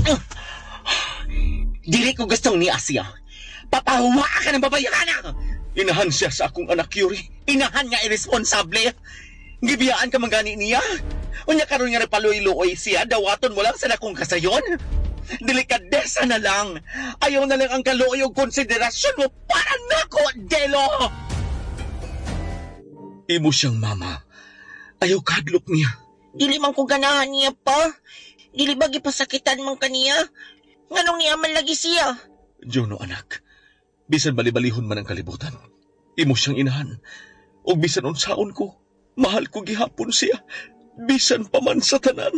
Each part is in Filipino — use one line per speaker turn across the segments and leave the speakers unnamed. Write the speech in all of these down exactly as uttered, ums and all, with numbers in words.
Dili ko gustong ni Asia. Papahuwa ka ng babayana.
Inahan siya sa akong anak, Yuri.
Inahan nga irresponsable. Gibiyaan ka mangani niya. Unya karon nga napaluoy-luoy siya, dawaton mo lang sa nakong kasayon. Delikadesa na lang. Ayaw na lang ang kaluoy o konsiderasyon mo para nako, Delo.
Imo siyang mama. Ayaw kadlok niya.
Dili man ko ganahan niya pa. Dili ba gipasakitan man kaniya? Nganong niya man lagi siya?
Jono, anak. Bisan balibalihon man ang kalibutan. Imo siyang inahan. O bisan unsaon ko, mahal ko gihapon siya. Bisan pa man sa tanan.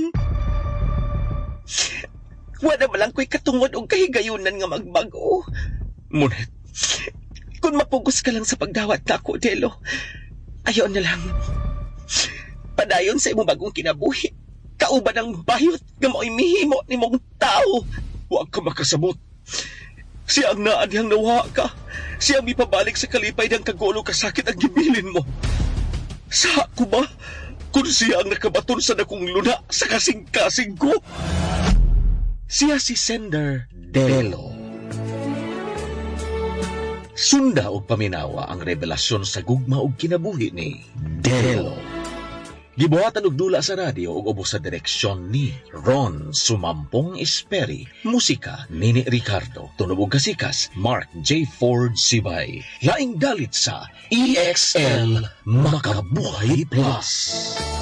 Wala ba lang ko'y katungod o kahigayunan nga magbago?
Monet.
Kung mapugos ka lang sa pagdawat na ako, Delo, ayaw na lang. Padayon sa imong bagong kinabuhi. Kauban ang bayot nga mo'y mihimo ni mong tao.
Huwag ka makasabot. Siya ang naadihang nawa ka. Siya ang mipabalik sa kalipay ng kagulo kasakit ang gibilin mo. Sa ako ba? Kung siya ang nakabaton sa dakong luna sa kasing-kasing ko.
Siya si Sender Delo. Sunda og paminawa ang revelasyon sa gugma og kinabuhi ni Delo. Gibuhatan og dula sa radyo ug ubos sa direksyon ni Ron Sumampong Esperi. Musika Nini Ricardo. Tunog ug kasikas Mark J. Ford Sibay. Laing dalit sa E X L Makabuhay Plus.